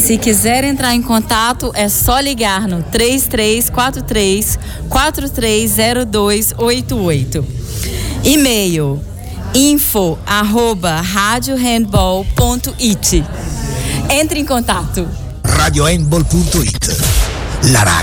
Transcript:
Se quiser entrar em contato, é só ligar no 3343-430288. E-mail info@radiohandball.it. Entre em contato. radiohandball.it. La